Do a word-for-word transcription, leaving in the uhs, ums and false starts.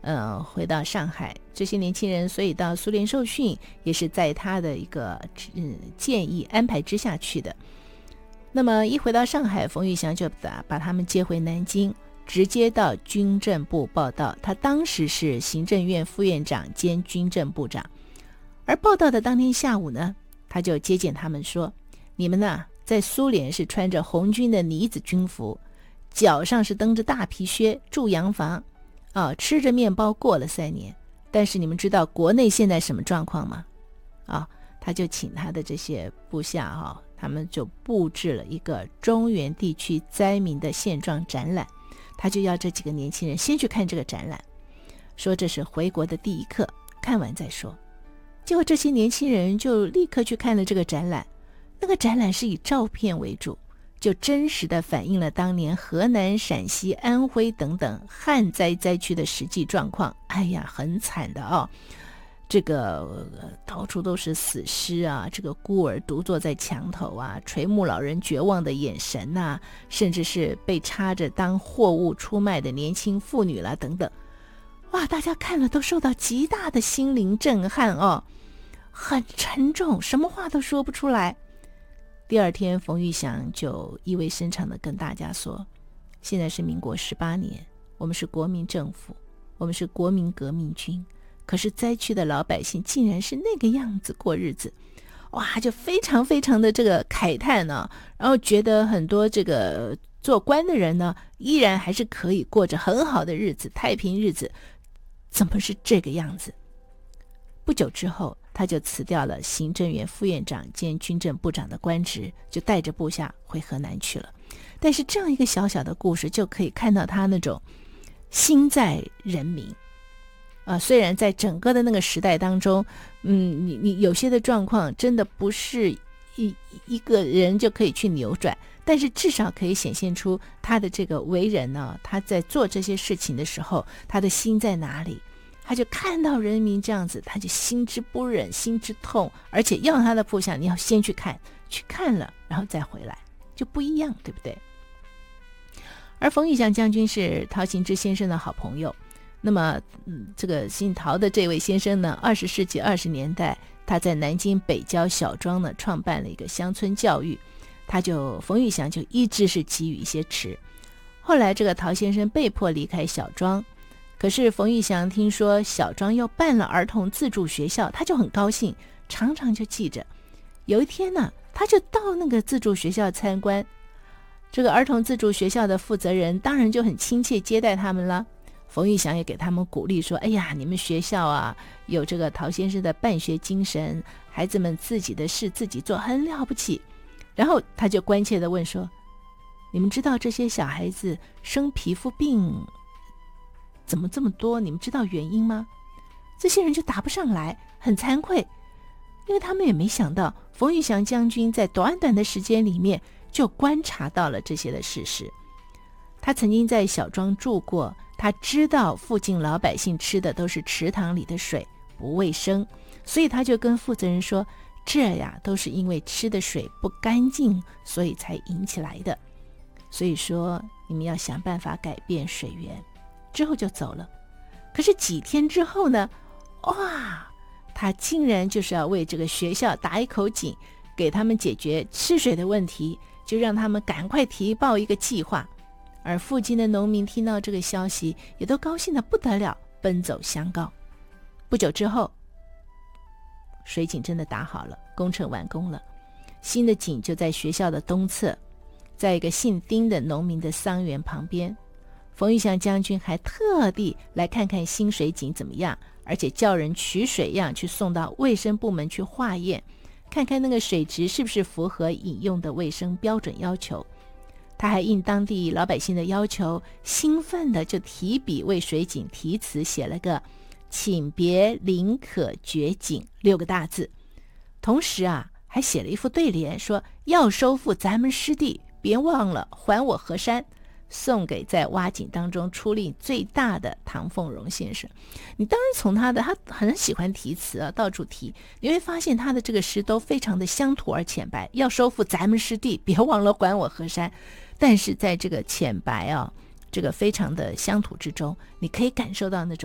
呃回到上海，这些年轻人所以到苏联受训也是在他的一个、嗯、建议安排之下去的。那么一回到上海，冯玉祥就把把他们接回南京，直接到军政部报到。他当时是行政院副院长兼军政部长。而报道的当天下午呢，他就接见他们说，你们呢在苏联是穿着红军的呢子军服，脚上是蹬着大皮靴，住洋房啊，吃着面包过了三年。但是你们知道国内现在什么状况吗？啊，他就请他的这些部下啊，他们就布置了一个中原地区灾民的现状展览。他就要这几个年轻人先去看这个展览，说这是回国的第一课，看完再说。结果这些年轻人就立刻去看了这个展览。那个展览是以照片为主，就真实的反映了当年河南、陕西、安徽等等旱灾灾区的实际状况。哎呀，很惨的哦，这个、呃、到处都是死尸啊，这个孤儿独坐在墙头啊，垂暮老人绝望的眼神啊，甚至是被插着当货物出卖的年轻妇女啦等等。哇，大家看了都受到极大的心灵震撼哦，很沉重，什么话都说不出来。第二天冯玉祥就意味深长地跟大家说，现在是民国十八年，我们是国民政府，我们是国民革命军，可是灾区的老百姓竟然是那个样子过日子。哇，就非常非常的这个慨叹呢、啊，然后觉得很多这个做官的人呢，依然还是可以过着很好的日子，太平日子，怎么是这个样子？不久之后，他就辞掉了行政院副院长兼军政部长的官职，就带着部下回河南去了。但是这样一个小小的故事，就可以看到他那种心在人民。呃，虽然在整个的那个时代当中，嗯，你你有些的状况真的不是一一个人就可以去扭转，但是至少可以显现出他的这个为人呢，他在做这些事情的时候，他的心在哪里？他就看到人民这样子，他就心之不忍，心之痛，而且要他的部下，你要先去看，去看了然后再回来，就不一样，对不对？而冯玉祥将军是陶行知先生的好朋友。那么、嗯、这个姓陶的这位先生呢，二十世纪二十年代，他在南京北郊小庄呢创办了一个乡村教育，他就冯玉祥就一直是给予一些持。后来这个陶先生被迫离开小庄，可是冯玉祥听说小庄又办了儿童自助学校，他就很高兴，常常就记着。有一天呢，他就到那个自助学校参观，这个儿童自助学校的负责人当然就很亲切接待他们了。冯玉祥也给他们鼓励说，哎呀，你们学校啊有这个陶先生的办学精神，孩子们自己的事自己做，很了不起。然后他就关切地问说，你们知道这些小孩子生皮肤病怎么这么多？你们知道原因吗？这些人就答不上来，很惭愧，因为他们也没想到冯玉祥将军在短短的时间里面就观察到了这些的事实。他曾经在小庄住过，他知道附近老百姓吃的都是池塘里的水，不卫生，所以他就跟负责人说，这呀都是因为吃的水不干净，所以才引起来的，所以说你们要想办法改变水源。之后就走了。可是几天之后呢，哇，他竟然就是要为这个学校打一口井，给他们解决吃水的问题，就让他们赶快提报一个计划。而附近的农民听到这个消息，也都高兴得不得了，奔走相告。不久之后，水井真的打好了，工程完工了。新的井就在学校的东侧，在一个姓丁的农民的桑园旁边。冯玉祥将军还特地来看看新水井怎么样，而且叫人取水样去送到卫生部门去化验，看看那个水质是不是符合饮用的卫生标准要求。他还应当地老百姓的要求，兴奋的就提笔为水井题词，写了个请别临可掘井六个大字，同时啊还写了一副对联，说要收复咱们师弟，别忘了还我河山，送给在挖井当中出力最大的唐凤荣先生。你当然从他的，他很喜欢题词啊，到处提，你会发现他的这个诗都非常的乡土而浅白，要收复咱们师弟，别忘了还我河山。但是在这个浅白啊，这个非常的乡土之中，你可以感受到那种